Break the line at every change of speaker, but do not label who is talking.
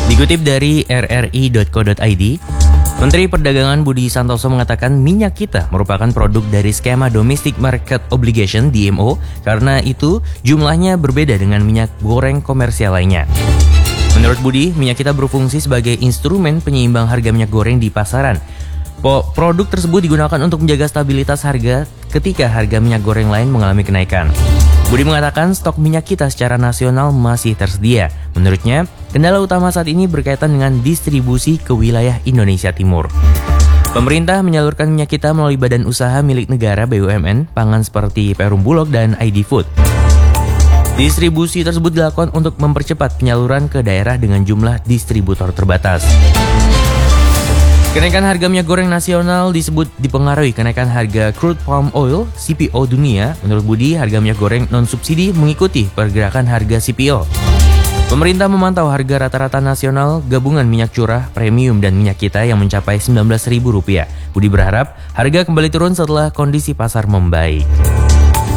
Dikutip dari rri.co.id, Menteri Perdagangan Budi Santoso mengatakan minyak kita merupakan produk dari skema Domestic Market Obligation (DMO), karena itu jumlahnya berbeda dengan minyak goreng komersial lainnya. Menurut Budi, minyak kita berfungsi sebagai instrumen penyeimbang harga minyak goreng di pasaran. Produk tersebut digunakan untuk menjaga stabilitas harga ketika harga minyak goreng lain mengalami kenaikan. Budi mengatakan stok minyak kita secara nasional masih tersedia. Menurutnya, kendala utama saat ini berkaitan dengan distribusi ke wilayah Indonesia Timur. Pemerintah menyalurkan minyak kita melalui badan usaha milik negara BUMN, pangan seperti Perum Bulog dan ID Food. Distribusi tersebut dilakukan untuk mempercepat penyaluran ke daerah dengan jumlah distributor terbatas. Kenaikan harga minyak goreng nasional disebut dipengaruhi kenaikan harga crude palm oil (CPO) dunia. Menurut Budi, harga minyak goreng non-subsidi mengikuti pergerakan harga CPO. Pemerintah memantau harga rata-rata nasional gabungan minyak curah, premium, dan minyak kita yang mencapai Rp19.000. Budi berharap harga kembali turun setelah kondisi pasar membaik.